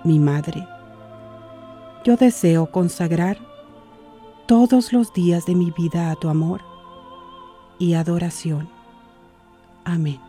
mi Madre. Yo deseo consagrar todos los días de mi vida a tu amor y adoración. Amén.